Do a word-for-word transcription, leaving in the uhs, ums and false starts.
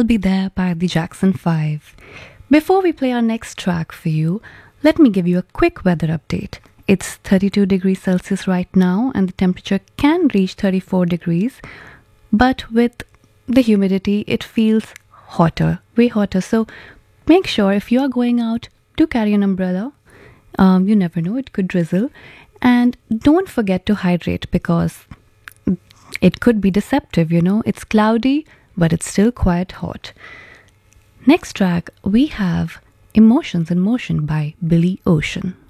I'll Be There by the Jackson five. Before we play our next track for you, let me give you a quick weather update. It's thirty-two degrees Celsius right now, and the temperature can reach thirty-four degrees, but with the humidity, it feels hotter, way hotter. So make sure if you are going out, do carry an umbrella. Um, you never know, it could drizzle. And don't forget to hydrate because it could be deceptive, you know. It's cloudy, but it's still quite hot. Next track, we have Emotions in Motion by Billy Ocean.